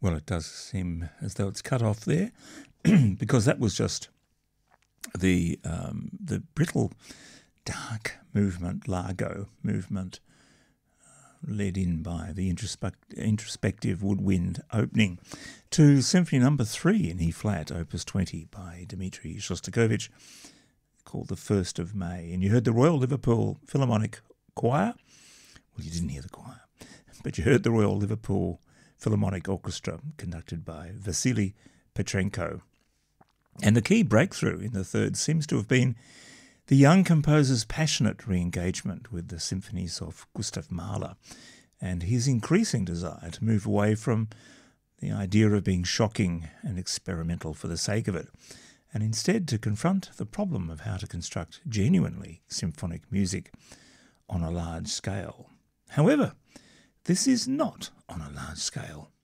Well, it does seem as though it's cut off there because that was just the brittle, dark movement, Largo movement, led in by the introspective woodwind opening to Symphony No. 3 in E-flat, Opus 20 by Dmitri Shostakovich, called The 1st of May. And you heard the Royal Liverpool Philharmonic Choir. Well, you didn't hear the choir, but you heard the Royal Liverpool Philharmonic Orchestra conducted by Vasily Petrenko. And the key breakthrough in the third seems to have been the young composer's passionate re-engagement with the symphonies of Gustav Mahler and his increasing desire to move away from the idea of being shocking and experimental for the sake of it, and instead to confront the problem of how to construct genuinely symphonic music on a large scale. However, this is not on a large scale.